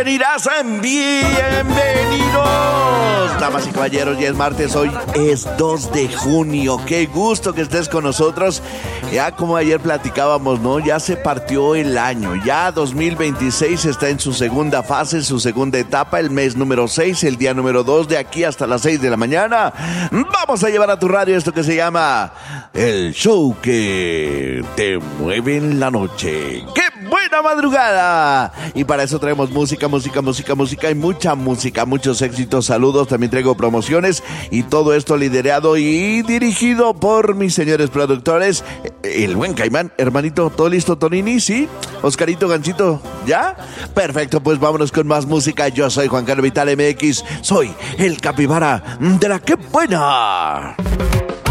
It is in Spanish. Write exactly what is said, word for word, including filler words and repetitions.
bienvenidas, bienvenidos. Damas y caballeros, ya es martes, hoy es dos de junio. Qué gusto que estés con nosotros. Ya como ayer platicábamos, ¿no? Ya se partió el año. Ya dos mil veintiséis está en su segunda fase, su segunda etapa, el mes número seis, el día número dos, de aquí hasta las seis de la mañana. Vamos a llevar a tu radio esto que se llama el show que te mueve en la noche. ¡Qué buena madrugada! Y para eso traemos música, música, música, música y mucha música, muchos éxitos, saludos, también traigo promociones y todo esto liderado y dirigido por mis señores productores, el buen Caimán. Hermanito, ¿todo listo, Tonini? ¿Sí? Oscarito, Ganchito, ¿ya? Perfecto, pues vámonos con más música. Yo soy Juan Carlos Vital M X, soy el capibara de la que buena.